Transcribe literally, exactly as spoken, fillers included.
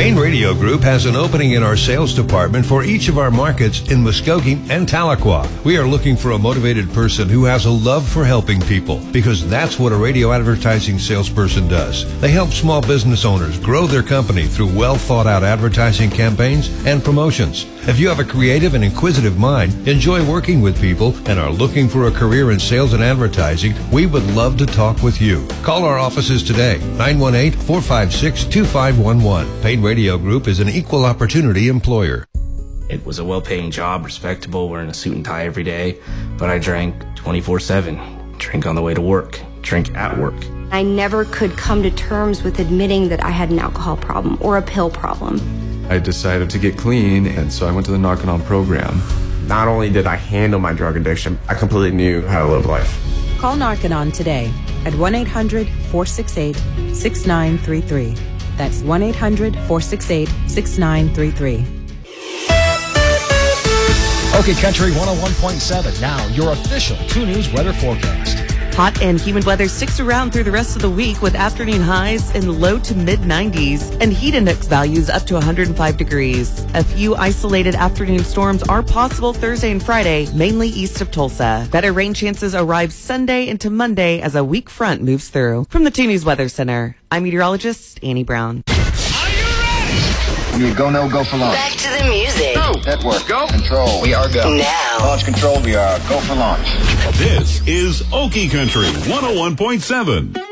Payne Radio Group has an opening in our sales department for each of our markets in Muskogee and Tahlequah. We are looking for a motivated person who has a love for helping people, because that's what a radio advertising salesperson does. They help small business owners grow their company through well thought out advertising campaigns and promotions. If you have a creative and inquisitive mind, enjoy working with people, and are looking for a career in sales and advertising, we would love to talk with you. Call our offices today, nine one eight, four five six, two five one one. Payne Radio Group is an equal opportunity employer. It was a well-paying job, respectable, wearing a suit and tie every day, but I drank twenty-four seven. Drink on the way to work, drink at work. I never could come to terms with admitting that I had an alcohol problem or a pill problem. I decided to get clean, and so I went to the Narconon program. Not only did I handle my drug addiction, I completely knew how to live life. Call Narconon today at one eight hundred, four six eight, six nine three three. That's one eight hundred, four six eight, six nine three three. Okay, Country one oh one point seven. Now, your official two News weather forecast. Hot and humid weather sticks around through the rest of the week with afternoon highs in low to mid nineties and heat index values up to one hundred five degrees. A few isolated afternoon storms are possible Thursday and Friday, mainly east of Tulsa. Better rain chances arrive Sunday into Monday as a weak front moves through. From the two News Weather Center, I'm meteorologist Annie Brown. You go, no, go for launch. Back to the music. Go. Network. Go. Control. We are go. Now. Launch control. We are go for launch. This is Okie Country one oh one point seven.